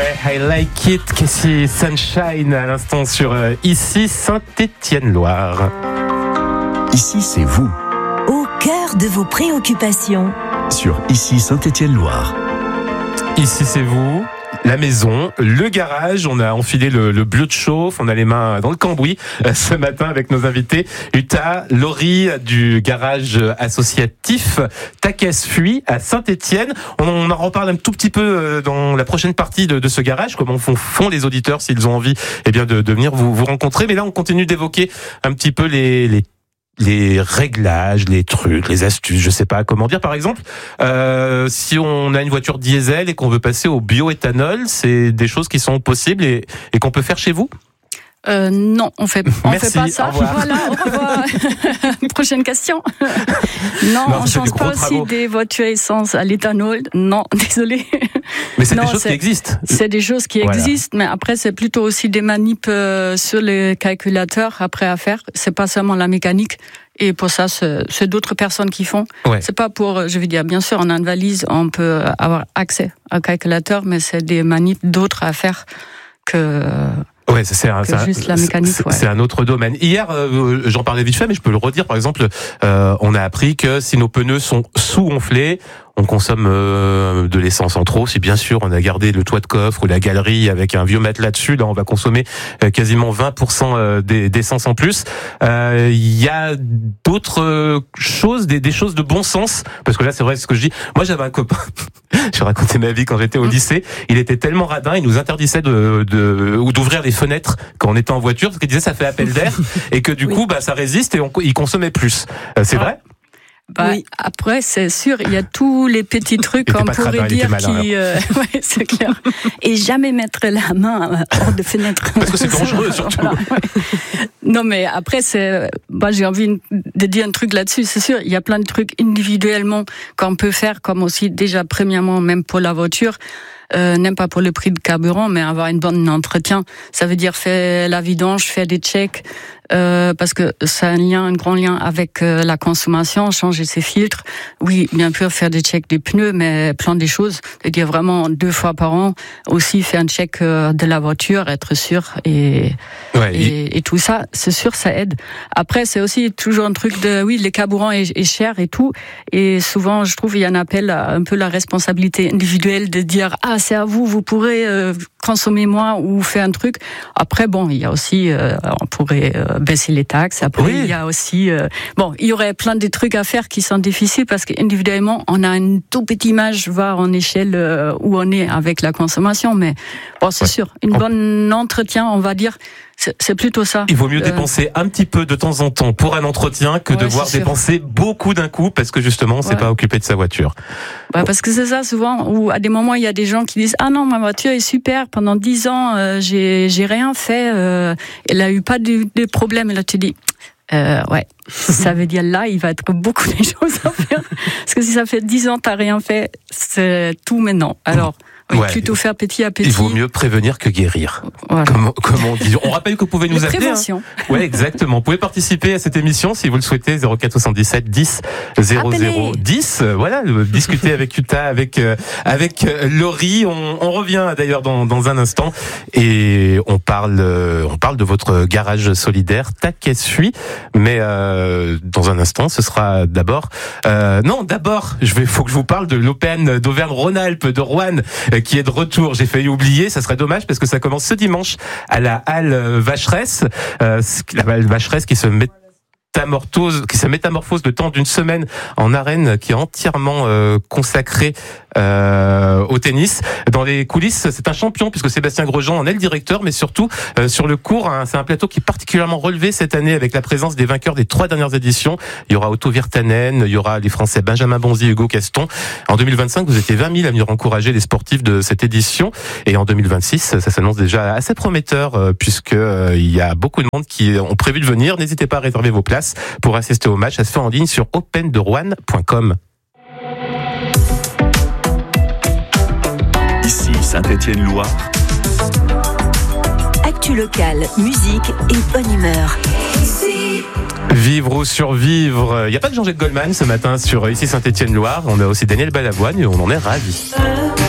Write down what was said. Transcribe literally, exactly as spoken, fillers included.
Ouais, I like it, Casey Sunshine à l'instant sur euh, Ici Saint-Étienne-Loire. Ici, c'est vous. Au cœur de vos préoccupations. Sur Ici Saint-Étienne-Loire. Ici, c'est vous. La maison, le garage, on a enfilé le, le bleu de chauffe, on a les mains dans le cambouis euh, ce matin avec nos invités. Uta, Laurie du garage associatif Taquès-Fuy à Saint-Étienne. On, on en reparle un tout petit peu euh, dans la prochaine partie de, de ce garage, comment font, font les auditeurs s'ils ont envie eh bien, de, de venir vous, vous rencontrer. Mais là, on continue d'évoquer un petit peu les, les les réglages, les trucs, les astuces, je sais pas comment dire. Par exemple, euh, si on a une voiture diesel et qu'on veut passer au bioéthanol, c'est des choses qui sont possibles et, et qu'on peut faire chez vous ? Euh, non, on fait, on Merci, fait pas ça. au revoir. Voilà, au revoir. Prochaine question. Non, Non, on c'est change des gros pas aussi travaux. des voitures essence à l'éthanol. Non, désolé. Mais c'est Non, des choses c'est- qui existent. C'est des choses qui Voilà. existent, mais après c'est plutôt aussi des manips euh, sur les calculateurs après à faire. C'est pas seulement la mécanique. Et pour ça, c'est, c'est d'autres personnes qui font. Ouais. C'est pas pour, je veux dire, bien sûr, on a une valise, on peut avoir accès au calculateur, mais c'est des manips d'autres à faire que. Ouais, ça, c'est un, que c'est un- juste la mécanique, c'est- ouais. c'est un autre domaine. Hier, euh, j'en parlais vite fait, mais je peux le redire. Par exemple, euh, on a appris que si nos pneus sont sous-gonflés, on consomme euh, de l'essence en trop. Si bien sûr on a gardé le toit de coffre ou la galerie avec un vieux matelas dessus, là on va consommer euh, quasiment vingt pour cent euh, d'e- d'essence en plus. Euh, Il y a d'autres euh, choses, des, des choses de bon sens, parce que là c'est vrai ce que je dis. Moi j'avais un copain, je racontais ma vie quand j'étais au lycée. Il était tellement radin, il nous interdisait de, de ou d'ouvrir les fenêtres quand on était en voiture, parce qu'il disait ça fait appel d'air et que du Oui. coup bah ça résiste et on, il consommait plus. Euh, c'est Ah. vrai? Bah, Oui. Après, c'est sûr, il y a tous les petits trucs Il était qu'on pas pourrait radin, il était dire malin, qui, euh, ouais, c'est clair. Et jamais mettre la main hors de fenêtre. Parce que c'est dangereux, surtout. Voilà, ouais. Non, mais après, c'est, bah, j'ai envie de dire un truc là-dessus. C'est sûr, il y a plein de trucs individuellement qu'on peut faire, comme aussi déjà premièrement, même pour la voiture. Euh, n'aime pas pour le prix de carburant, mais avoir une bonne entretien. Ça veut dire faire la vidange, faire des checks, euh, parce que c'est un lien, un grand lien avec euh, la consommation, changer ses filtres. Oui, bien sûr, faire des checks des pneus, mais plein des choses. C'est-à-dire vraiment deux fois par an, aussi faire un check euh, de la voiture, être sûr et, Ouais, il- et, et tout ça, c'est sûr, ça aide. Après, c'est aussi toujours un truc de, oui, les carburants est, est cher et tout. Et souvent, je trouve, il y a un appel à un peu la responsabilité individuelle de dire, ah, c'est à vous, vous pourrez euh, consommer moins ou faire un truc. Après, bon, il y a aussi, euh, on pourrait euh, baisser les taxes. Après, Oui. il y a aussi, euh, bon, il y aurait plein de trucs à faire qui sont difficiles parce qu'individuellement, on a une toute petite image, voire en échelle euh, où on est avec la consommation. Mais bon, c'est Ouais. sûr, une On- bonne entretien, on va dire, c'est, c'est plutôt ça. Il vaut mieux Euh, dépenser un petit peu de temps en temps pour un entretien que de Ouais, devoir c'est sûr. dépenser beaucoup d'un coup parce que justement on s'est Ouais. pas occupé de sa voiture. Bah, parce que c'est ça souvent, où à des moments il y a des gens qui disent ah non ma voiture est super pendant dix ans euh, j'ai j'ai rien fait, euh, elle a eu pas de, de problème et là tu dis euh, ouais ça veut dire là il va être beaucoup de choses à faire parce que si ça fait dix ans t'as rien fait c'est tout maintenant alors oui, Ouais. plutôt faire petit à petit. Il vaut mieux prévenir que guérir. Voilà. Comme, comme on dit. On rappelle que vous pouvez nous La appeler. prévention. Hein. Ouais, exactement. Vous pouvez participer à cette émission si vous le souhaitez. zéro quatre soixante-dix-sept dix zéro zéro dix. Euh, Voilà, euh, discuter avec Uta, avec euh, avec euh, Laurie. On, on revient d'ailleurs dans, dans un instant et on parle euh, on parle de votre garage solidaire Taquès-Fuy. Mais euh, dans un instant, ce sera d'abord euh, non d'abord je vais faut que je vous parle de l'Open d'Auvergne-Rhône-Alpes de Roanne euh, qui est de retour. J'ai failli oublier, ça serait dommage parce que ça commence ce dimanche à la halle Vacheresse, euh, la halle Vacheresse qui se métamorphose, qui se métamorphose le temps d'une semaine en arène qui est entièrement euh, consacrée euh, au tennis. Dans les coulisses, c'est un champion puisque Sébastien Grosjean en est le directeur, mais surtout euh, sur le court, hein, c'est un plateau qui est particulièrement relevé cette année avec la présence des vainqueurs des trois dernières éditions. Il y aura Otto Virtanen, il y aura les Français Benjamin Bonzi, Hugo Caston. En deux mille vingt-cinq, vous étiez vingt mille à venir encourager les sportifs de cette édition, et en deux mille vingt-six, ça s'annonce déjà assez prometteur euh, puisque euh, il y a beaucoup de monde qui ont prévu de venir. N'hésitez pas à réserver vos places pour assister au match. Ça se fait en ligne sur open de roanne point com. Ici Saint-Étienne-Loire. Actu locale, musique et bonne humeur. Vivre ou survivre. Il n'y a pas que Jean-Jacques Goldman ce matin sur Ici Saint-Étienne-Loire. On a aussi Daniel Balavoine et on en est ravis.